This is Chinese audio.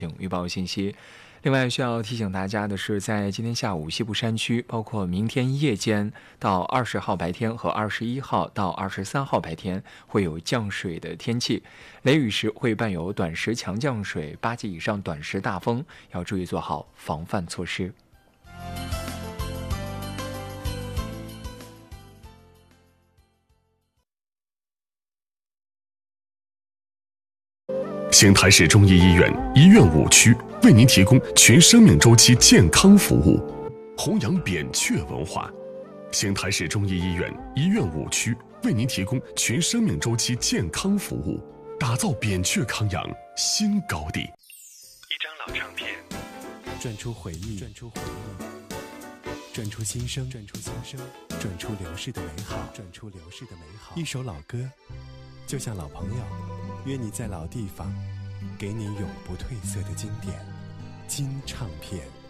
预报信息。另外需要提醒大家的是，在今天下午西部山区，包括明天夜间到20号白天和21号到23号白天会有降水的天气，雷雨时会伴有短时强降水，8级以上短时大风，要注意做好防范措施。 邢台市中医医院医院5区为您提供全生命周期健康服务，弘扬扁鹊文化。邢台市中医医院医院5区为您提供全生命周期健康服务，打造扁鹊康养新高地。 一张老唱片， 转出回忆，转出心声，转出流逝的美好，一首老歌，就像老朋友，约你在老地方，给你永不褪色的经典金唱片。